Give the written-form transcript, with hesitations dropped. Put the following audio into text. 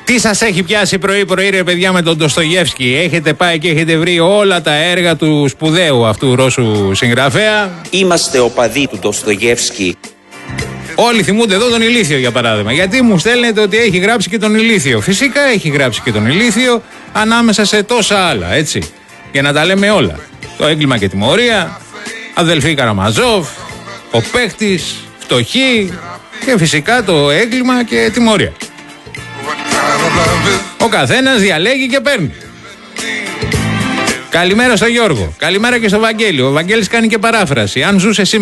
Τι σας έχει πιάσει πρωί-πρωί, ρε παιδιά, με τον Ντοστογεύσκι? Έχετε πάει και έχετε βρει όλα τα έργα του σπουδαίου αυτού Ρώσου συγγραφέα. Είμαστε οπαδοί του Ντοστογεύσκι. Όλοι θυμούνται εδώ τον Ηλίθιο, για παράδειγμα. Γιατί μου στέλνετε ότι έχει γράψει και τον Ηλίθιο? Φυσικά έχει γράψει και τον Ηλίθιο, ανάμεσα σε τόσα άλλα, έτσι. Για να τα λέμε όλα. Το έγκλημα και τιμωρία, αδελφοί Καραμαζόφ, ο παίκτης, φτωχοί και φυσικά το έγκλημα και τιμωρία. Ο καθένας διαλέγει και παίρνει. Καλημέρα στο Γιώργο. Καλημέρα και στο Βαγγέλη. Ο Βαγγέλης κάνει και παράφραση. Αν ζούσε σήμερα